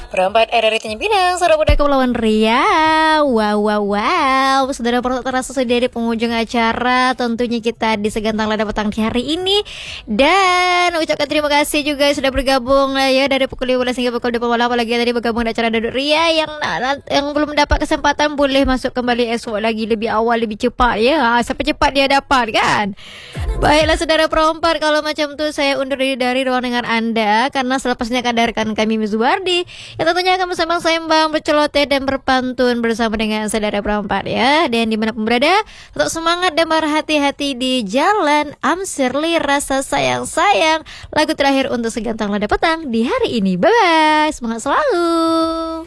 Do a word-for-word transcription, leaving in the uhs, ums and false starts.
Berempat ada dari Tanjung Pinang, Saudara Muda Kepulauan Riau. Wow, wow, wow. Saudara terasa sudah di penghujung acara. Tentunya kita di Segantang Lada Petang di hari ini. Dan ucapkan terima kasih juga sudah bergabung lah ya dari pukul lima belas hingga pukul dua puluh malam. Apalagi tadi bergabung di acara Duduk Ria yang yang belum dapat kesempatan boleh masuk kembali esok lagi lebih awal, lebih cepat ya. Sampai cepat dia dapat kan. Baiklah saudara perempat, kalau macam tu saya undur diri dari ruang dengar anda karena selepasnya akan ada rekan kami Mizuardi yang tentunya akan bersembang-sembang, berceloteh dan berpantun bersama dengan saudara perempat ya. Dan dimanapun berada, tetap semangat dan berhati-hati di jalan. I'm Shirley, rasa sayang-sayang, lagu terakhir untuk Segantang Lada Petang di hari ini. Bye-bye, semangat selalu.